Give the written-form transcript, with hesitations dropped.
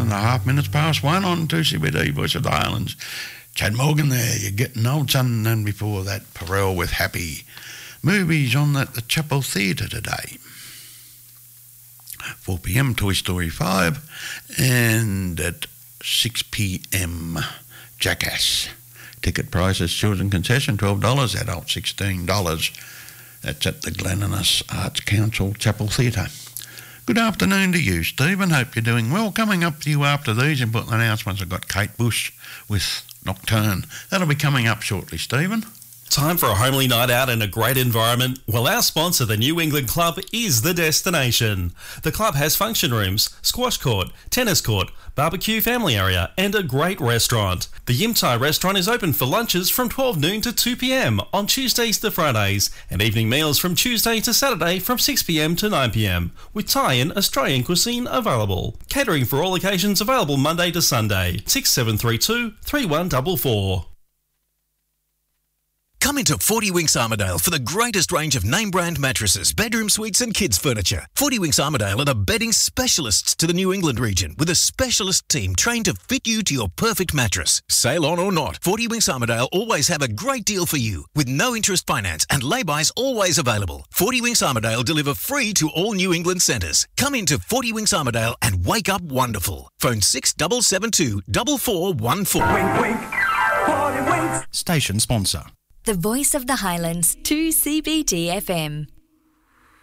11.5 minutes past 1 on 2CBD, Voice of the Highlands. Chad Morgan there, you're getting old, son, and before that, Perel with Happy. Movies on at the Chapel Theatre today. 4 p.m, Toy Story 5, and at 6 p.m, Jackass. Ticket prices, children concession, $12, adult $16. That's at the Glenninnis Arts Council Chapel Theatre. Good afternoon to you, Stephen. Hope you're doing well. Coming up to you after these important announcements, I've got Kate Bush with Nocturne. That'll be coming up shortly, Stephen. Time for a homely night out in a great environment? Well, our sponsor, the New England Club, is the destination. The club has function rooms, squash court, tennis court, barbecue family area, and a great restaurant. The Yim Thai restaurant is open for lunches from 12 noon to 2 p.m. on Tuesdays to Fridays, and evening meals from Tuesday to Saturday from 6 p.m. to 9 p.m, with Thai and Australian cuisine available. Catering for all occasions available Monday to Sunday. 6732 3144. Come into 40 Winks Armidale for the greatest range of name-brand mattresses, bedroom suites and kids' furniture. 40 Winks Armidale are the bedding specialists to the New England region, with a specialist team trained to fit you to your perfect mattress. Sale on or not, 40 Winks Armidale always have a great deal for you, with no interest finance and lay-bys always available. 40 Winks Armidale deliver free to all New England centres. Come into 40 Winks Armidale and wake up wonderful. Phone 6772 4414. Wink, wink. 40 Winks. Station sponsor. The Voice of the Highlands, 2CBD FM.